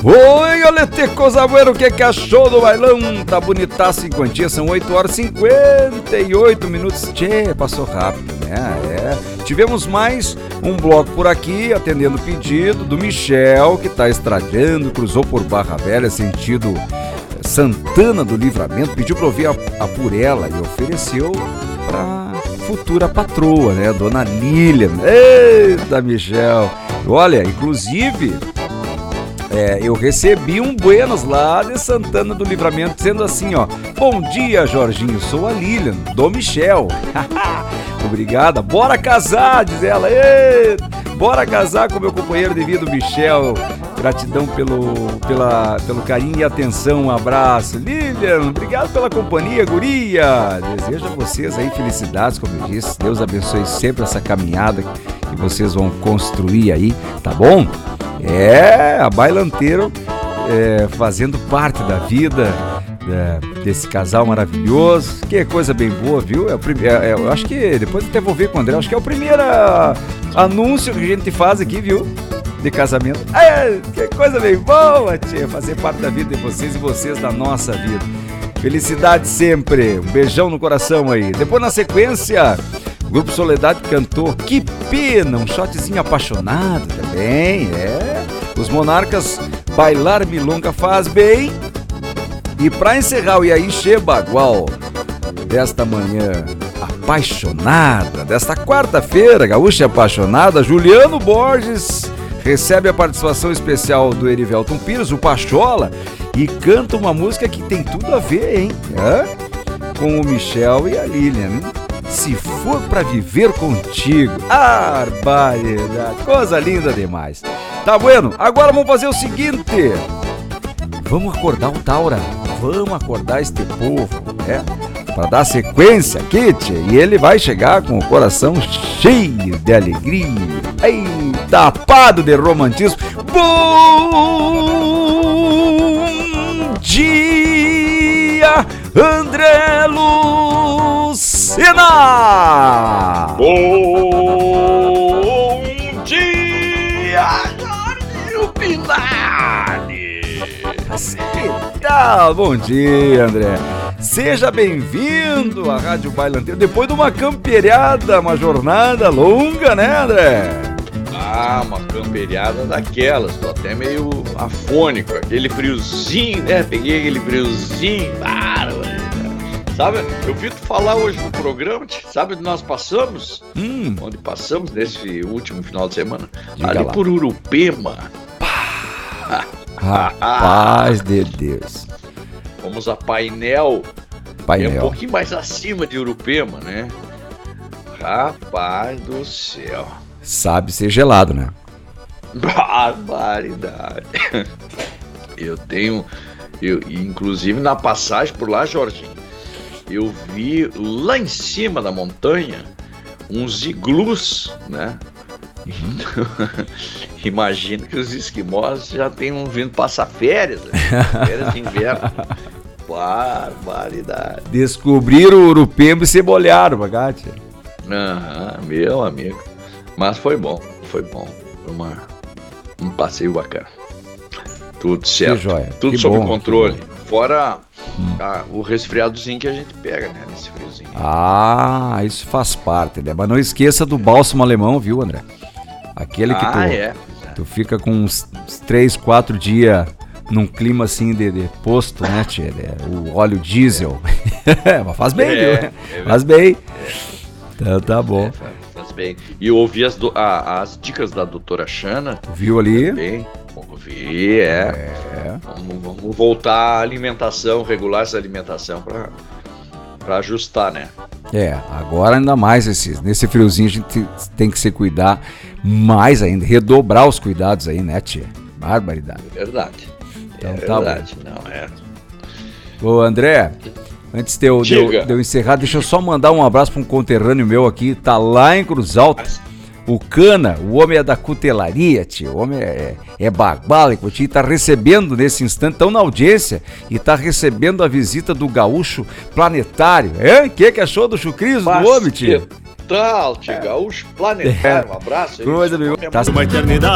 Oi, Olete Cosabuero, o que achou do bailão? Tá bonitaço em quantia, são 8 horas e 58 minutos. Tchê, passou rápido, né? Tivemos mais um bloco por aqui, atendendo o pedido do Michel, que tá estragando, cruzou por Barra Velha, sentido Santana do Livramento, pediu pra ouvir a Purela e ofereceu pra futura patroa, né? Dona Lilian. Eita, Michel! Olha, inclusive... eu recebi um buenos lá de Santana do Livramento, dizendo assim, ó: bom dia, Jorginho, sou a Lilian, do Michel. Obrigada, bora casar, diz ela. Bora casar com meu companheiro de vida, Michel. Gratidão pelo carinho e atenção, um abraço. Lilian, obrigado pela companhia, guria. Desejo a vocês aí felicidades, como eu disse. Deus abençoe sempre essa caminhada que vocês vão construir aí, tá bom? A Bailanteiro fazendo parte da vida desse casal maravilhoso. Que coisa bem boa, viu? Eu acho que, depois até vou ver com o André, acho que é o primeiro anúncio que a gente faz aqui, viu? De casamento. Que coisa bem boa, tia, fazer parte da vida de vocês e vocês da nossa vida. Felicidade sempre, um beijão no coração aí. Depois, na sequência, o Grupo Soledade cantou Que Pena, um shotzinho apaixonado também, Os Monarcas, Bailar Milonga faz bem. E pra encerrar o Iaíche Bagual desta manhã apaixonada, desta quarta-feira, gaúcha apaixonada, Juliano Borges recebe a participação especial do Erivelton Pires, o Pachola, e canta uma música que tem tudo a ver, hein? Com o Michel e a Lilian. Se for pra viver contigo. Barbaridade, coisa linda demais. Tá bueno, agora vamos fazer o seguinte. Vamos acordar o Taura. Vamos acordar este povo, pra dar sequência aqui, tchê. E ele vai chegar com o coração cheio de alegria. Tapado de romantismo. Bom dia, André Lucena! Bom dia, Jorginho Pinari! Que tal? Bom dia, André. Seja bem-vindo à Rádio Bailanteiro. Depois de uma camperiada, uma jornada longa, né, André? Uma camperiada daquelas. Tô até meio afônico. Aquele friozinho, né? Peguei aquele friozinho. Sabe, eu vi tu falar hoje no programa, sabe onde nós passamos? Onde passamos nesse último final de semana? Diga ali lá. por Urupema. Rapaz de Deus. Fomos a Painel. É um pouquinho mais acima de Urupema, né? Rapaz do céu. Sabe ser gelado, né? Barbaridade. Inclusive na passagem por lá, Jorginho, eu vi lá em cima da montanha uns iglus, né? Imagina que os esquimós já tenham vindo passar férias, né? Férias de inverno. Barbaridade. Descobriram o Urupema e cebolharam, bagate. Meu amigo. Mas foi bom. Foi um passeio bacana. Tudo certo. Que joia. Tudo Que sob bom, controle. Fora o resfriadozinho que a gente pega, né? Nesse friozinho. Isso faz parte, né? Mas não esqueça do bálsamo alemão, viu, André? Aquele que tu fica com uns 3, 4 dias num clima assim de posto, né, tchê? O óleo diesel. Mas faz bem, viu? Faz bem. Então tá bom. Faz bem. E eu ouvi as dicas da doutora Xana. Tu viu ali? Bem. Ouvi, Vamos voltar à alimentação, regular essa alimentação pra ajustar, né? Agora ainda mais nesse friozinho a gente tem que se cuidar mais ainda, redobrar os cuidados aí, né, tia? Barbaridade. É verdade. Então verdade. Não, Ô, André, antes de eu encerrar, deixa eu só mandar um abraço para um conterrâneo meu aqui, tá lá em Cruz Alta. O Cana, o homem é da cutelaria, tio. O homem é bagbálico, tio. Tá recebendo nesse instante, estão na audiência, e tá recebendo a visita do Gaúcho Planetário. O que achou do chucrismo do homem, tio? Tio, Gaúcho Planetário. Um abraço aí. Coisa, meu. Uma eternidade.